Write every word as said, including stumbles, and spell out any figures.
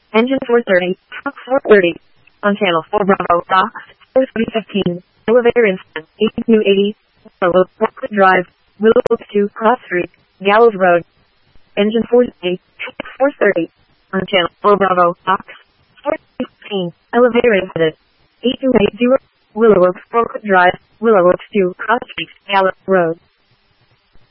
Engine four thirty, truck four thirty. On channel four Bravo, docks four three fifteen. Elevator instant, eighty-two eighty. Willow, Rockwood Drive, Willow Oak two, Cross Street, Gallows Road. Engine four thirty, truck four thirty. On channel four Bravo, docks four fifteen. Elevator exited, eighty-two eighty. Willow Oak, Rockwood Drive, Willow Oak two, Cross Street, Gallows Road.